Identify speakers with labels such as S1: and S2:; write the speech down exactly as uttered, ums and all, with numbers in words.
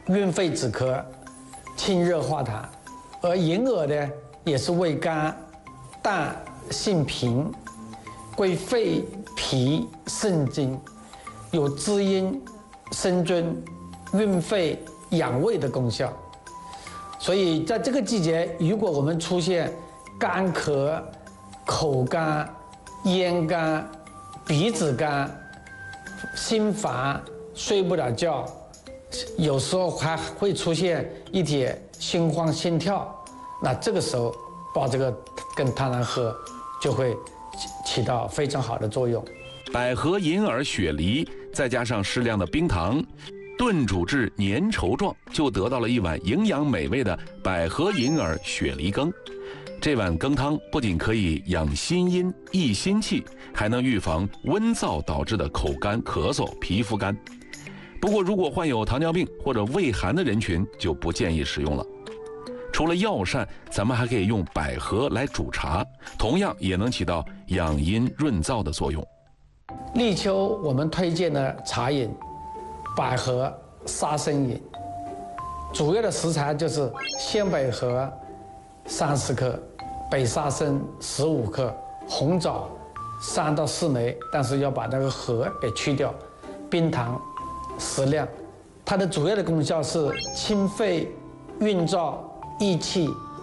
S1: 润肺止咳、清热化痰；而银耳呢，也是味甘、淡、性平，归肺、脾、肾经，有滋阴、生津、润肺、养胃的功效。所以在这个季节，如果我们出现干咳、口干、咽干、鼻子干、心烦、睡不了觉，有时候还会出现一点心慌心跳，那这个时候煲这个跟汤来喝，就会起到非常好的作用。
S2: 百合、银耳、雪梨，再加上适量的冰糖，炖煮至粘稠状，就得到了一碗营养美味的百合银耳雪梨羹。这碗羹汤不仅可以养心阴、益心气，还能预防温燥导致的口干、咳嗽、皮肤干。不过，如果患有糖尿病或者胃寒的人群，就不建议食用了。除了药膳，咱们还可以用百合来煮茶，同样也能起到养阴润燥的作用。
S1: 立秋我们推荐的茶饮，百合沙参饮，主要的食材就是鲜百合三十克，北沙参十五克，红枣三到四枚，但是要把那个核给去掉，冰糖适量。它的主要的功效是清肺、润燥、益气、